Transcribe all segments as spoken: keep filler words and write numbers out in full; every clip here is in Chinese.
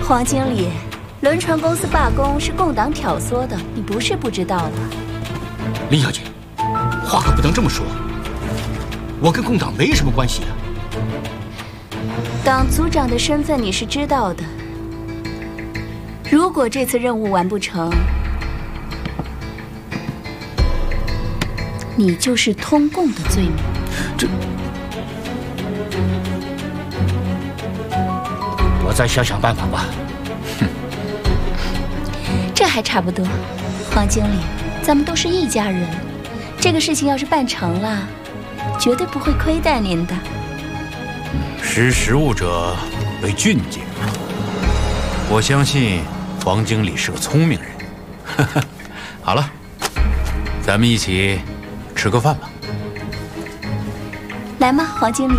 黄经理，轮船公司罢工是共党挑唆的，你不是不知道的。 林小姐，话可不能这么说，我跟共党没什么关系啊。 党组长的身份你是知道的。如果这次任务完不成，你就是通共的罪名。 这，我再想想办法吧。 哼，这还差不多。黄经理，咱们都是一家人，这个事情要是办成了，绝对不会亏待您的。 识时务者为俊杰，我相信黄经理是个聪明人。好了，咱们一起吃个饭吧。 来嘛，黄经理。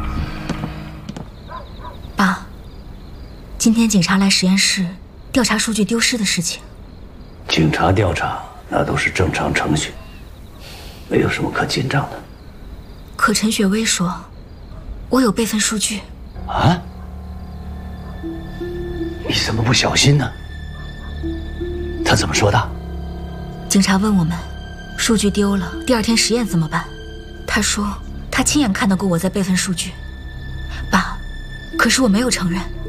爸，今天警察来实验室调查数据丢失的事情。 警察调查那都是正常程序，没有什么可紧张的。 可陈雪薇说，我有备份数据。 啊？你怎么不小心呢？他怎么说的？ 警察问我们，数据丢了，第二天实验怎么办？他说他亲眼看到过我在备份数据。爸，可是我没有承认。